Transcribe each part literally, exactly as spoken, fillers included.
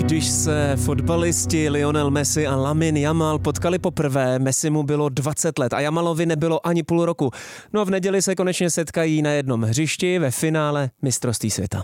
Když se fotbalisti Lionel Messi a Lamine Yamal potkali poprvé, Messi mu bylo dvacet let a Yamalovi nebylo ani půl roku. No a v neděli se konečně setkají na jednom hřišti ve finále mistrovství světa.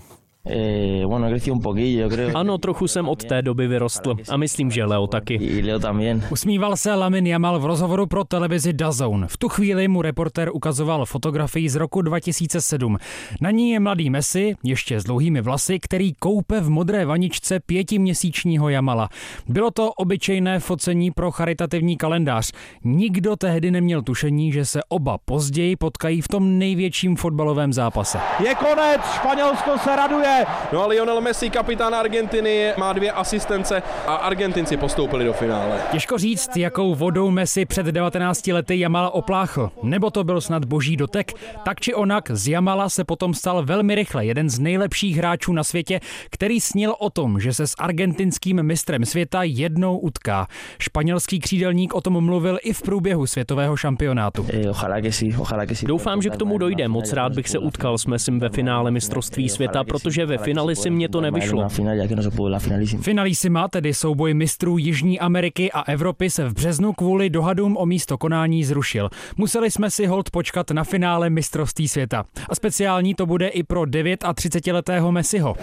Ano, trochu jsem od té doby vyrostl a myslím, že Leo taky. Usmíval se Lamine Yamal v rozhovoru pro televizi D A Z N. V tu chvíli mu reportér ukazoval fotografii z roku dva tisíce sedm. Na ní je mladý Messi, ještě s dlouhými vlasy, který koupe v modré vaničce pětiměsíčního Yamala. Bylo to obyčejné focení pro charitativní kalendář. Nikdo tehdy neměl tušení, že se oba později potkají v tom největším fotbalovém zápase. Je konec, Španělsko se raduje. No a Lionel Messi, kapitán Argentiny, má dvě asistence a Argentinci postoupili do finále. Těžko říct, jakou vodou Messi před devatenácti lety Yamala opláchl. Nebo to byl snad boží dotek. Tak či onak, z Yamala se potom stal velmi rychle jeden z nejlepších hráčů na světě, který snil o tom, že se s argentinským mistrem světa jednou utká. Španělský křídelník o tom mluvil i v průběhu světového šampionátu. Doufám, že k tomu dojde. Moc rád bych se utkal s Messim ve finále mistrovství světa, protože ve finále si mě to nevyšlo. Finalissima, tedy souboj mistrů Jižní Ameriky a Evropy, se v březnu kvůli dohadům o místo konání zrušil. Museli jsme si holt počkat na finále mistrovství světa. A speciální to bude i pro třicetidevětiletého Messiho.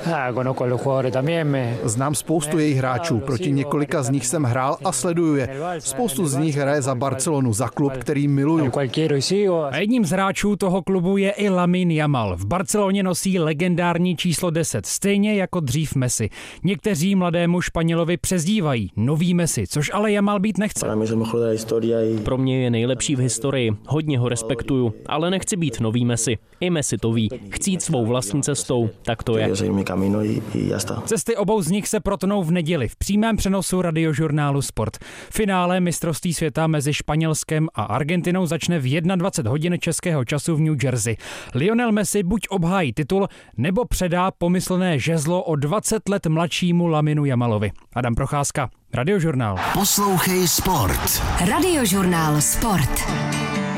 Znám spoustu jejich hráčů, proti několika z nich jsem hrál a sleduju je. Spoustu z nich hraje za Barcelonu, za klub, který miluju. A jedním z hráčů toho klubu je i Lamine Yamal. V Barceloně nosí legendární číslo deset, stejně jako dřív Messi. Někteří mladému Španělovi přezdívají nový Messi, což ale Yamal být nechce. Pro mě je nejlepší v historii, hodně ho respektuju, ale nechci být nový Messi. I Messi to ví. Chci jít svou vlastní cestou, tak to je. Cesty obou z nich se protnou v neděli v přímém přenosu radiožurnálu Sport. Finále mistrovství světa mezi Španělskem a Argentinou začne v dvacet jedna hodin českého času v New Jersey. Lionel Messi buď obhájí titul, nebo předá pomyslné žezlo o dvacet let mladšímu Laminu Yamalovi. Adam Procházka, Radiožurnál. Poslouchej Sport. Radiožurnál Sport.